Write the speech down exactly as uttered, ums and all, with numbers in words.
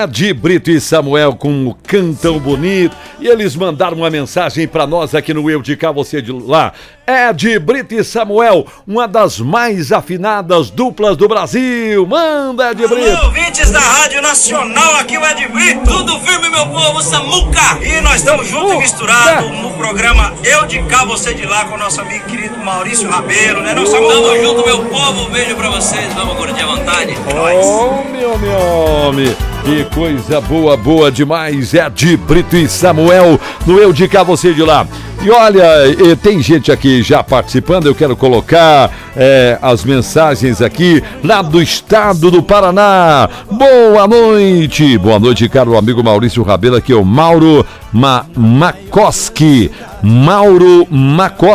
Ed Brito e Samuel com um cantão bonito. E eles mandaram uma mensagem pra nós aqui no Eu de Cá, Você de Lá. Ed Brito e Samuel, uma das mais afinadas duplas do Brasil. Manda, Ed Brito. Alô, ouvintes da Rádio Nacional, aqui o Ed Brito. Tudo firme, meu povo, Samuca. E nós estamos juntos uh, e misturados é. no programa Eu de Cá, Você de Lá, com o nosso amigo querido Maurício Rabelo, né? Nós estamos uh. junto, meu povo. Um beijo pra vocês. Vamos curtir à vontade. Oh, meu, meu homem. Que coisa boa, boa demais. Ed Brito e Samuel no Eu de Cá, Você de Lá. E olha, tem gente aqui já participando. Eu quero colocar é, as mensagens aqui lá do estado do Paraná. Boa noite. Boa noite, caro amigo Maurício Rabelo. Aqui é o Mauro Ma- Makoski. Mauro Makoski.